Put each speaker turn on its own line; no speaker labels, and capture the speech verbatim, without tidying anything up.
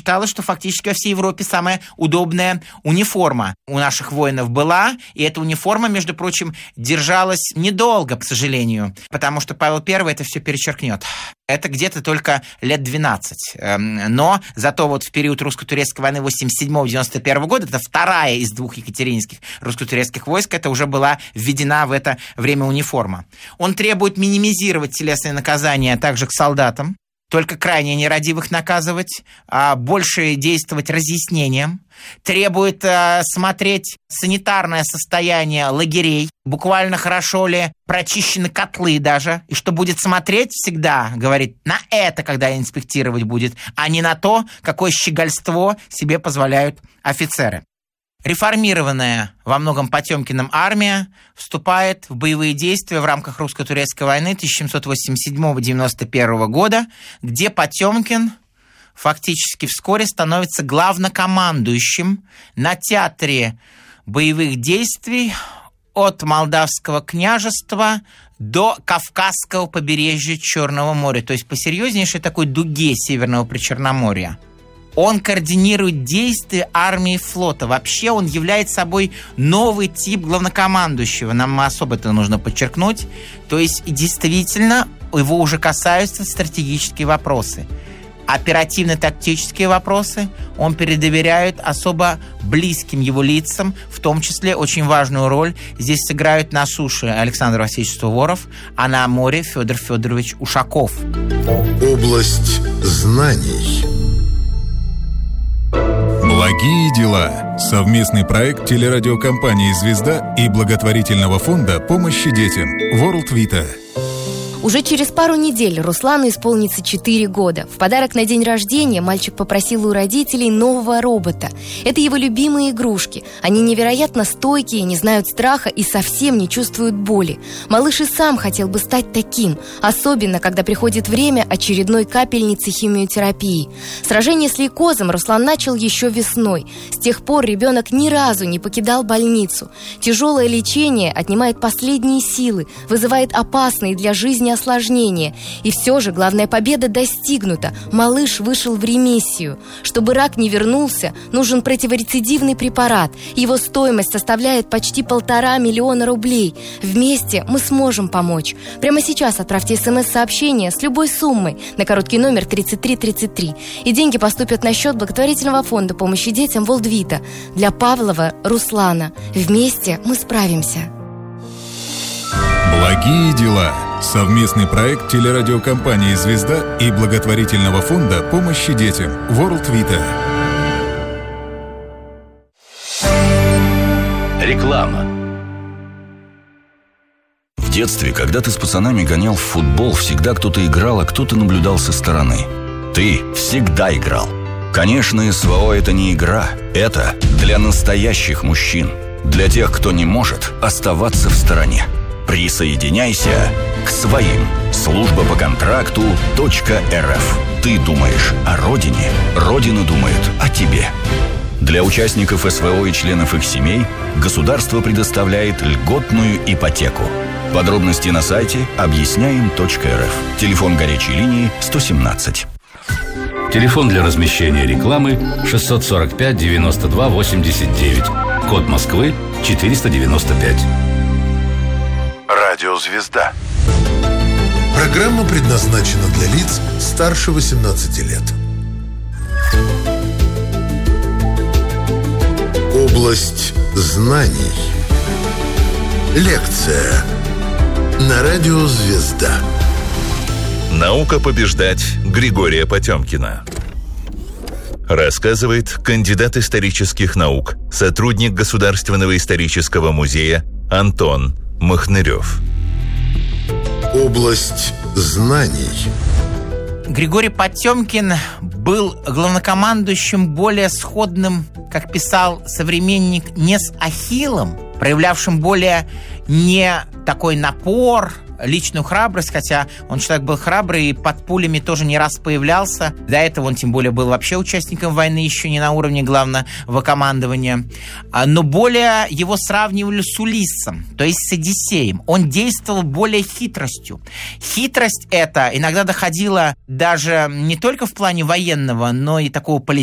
считалось, что фактически во всей Европе самая удобная униформа у наших воинов была, и эта униформа, между прочим, держалась недолго, к сожалению, потому что Павел Первый это все перечеркнет. Это где-то только лет двенадцать. Но зато вот в период русско-турецкой войны восемьдесят седьмого — девяносто первого года, это вторая из двух екатерининских русско-турецких войск, это уже была введена в это время униформа. Он требует минимизировать телесные наказания также к солдатам, только крайне нерадивых наказывать, а больше действовать разъяснением. Требует э, смотреть санитарное состояние лагерей, буквально хорошо ли прочищены котлы даже, и что будет смотреть всегда, говорит, на это, когда инспектировать будет, а не на то, какое щегольство себе позволяют офицеры. Реформированная во многом Потемкиным армия вступает в боевые действия в рамках русско-турецкой войны тысяча семьсот восемьдесят седьмого — девяносто первого года, где Потемкин фактически вскоре становится главнокомандующим на театре боевых действий от Молдавского княжества до Кавказского побережья Черного моря, то есть по серьезнейшей такой дуге Северного Причерноморья. Он координирует действия армии и флота. Вообще он является собой новый тип главнокомандующего. Нам особо это нужно подчеркнуть. То есть действительно его уже касаются стратегические вопросы. Оперативно-тактические вопросы он передоверяет особо близким его лицам, в том числе очень важную роль здесь сыграют на суше Александр Васильевич Суворов, а на море Федор Федорович Ушаков.
Область знаний.
Благие дела. Совместный проект телерадиокомпании «Звезда» и благотворительного фонда помощи детям World Vita.
Уже через пару недель Руслану исполнится четыре года. В подарок на день рождения мальчик попросил у родителей нового робота. Это его любимые игрушки. Они невероятно стойкие, не знают страха и совсем не чувствуют боли. Малыш и сам хотел бы стать таким, особенно когда приходит время очередной капельницы химиотерапии. Сражение с лейкозом Руслан начал еще весной. С тех пор ребенок ни разу не покидал больницу. Тяжелое лечение отнимает последние силы, вызывает опасные для жизни осложнения. И все же главная победа достигнута. Малыш вышел в ремиссию. Чтобы рак не вернулся, нужен противорецидивный препарат. Его стоимость составляет почти полтора миллиона рублей. Вместе мы сможем помочь. Прямо сейчас отправьте смс-сообщение с любой суммой на короткий номер тридцать три тридцать три. И деньги поступят на счет благотворительного фонда помощи детям World Vita для Павлова Руслана. Вместе мы справимся.
Благие дела. Совместный проект телерадиокомпании «Звезда» и благотворительного фонда помощи детям World Vita.
Реклама. В детстве, когда ты с пацанами гонял в футбол, всегда кто-то играл, а кто-то наблюдал со стороны. Ты всегда играл. Конечно, СВО – это не игра. Это для настоящих мужчин. Для тех, кто не может оставаться в стороне. Присоединяйся к своим. Служба по контракту .рф. Ты думаешь о родине, родина думает о тебе. Для участников СВО и членов их семей государство предоставляет льготную ипотеку. Подробности на сайте объясняем точка эр эф. Телефон горячей линии сто семнадцать.
Телефон для размещения рекламы шестьсот сорок пять девяносто два восемьдесят девять. Код Москвы четыреста девяносто пять.
Радио «Звезда». Программа предназначена для лиц старше восемнадцати лет. Область знаний. Лекция на радио «Звезда».
Наука побеждать Григория Потемкина. Рассказывает кандидат исторических наук, сотрудник Государственного исторического музея Антон Махнырев.
Область знаний.
Григорий Потемкин был главнокомандующим более сходным, как писал современник, не с Ахиллом, проявлявшим более не такой напор, личную храбрость, хотя он человек был храбрый и под пулями тоже не раз появлялся. До этого он тем более был вообще участником войны, еще не на уровне главного командования. Но более его сравнивали с Улиссом, то есть с Одиссеем. Он действовал более хитростью. Хитрость эта иногда доходила даже не только в плане военного, но и такого политического